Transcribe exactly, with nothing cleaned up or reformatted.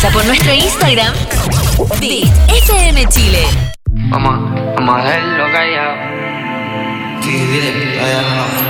pasa por nuestro Instagram, Beat F M Chile. Vamos, vamos a hacerlo callado. Sí, dile, callado.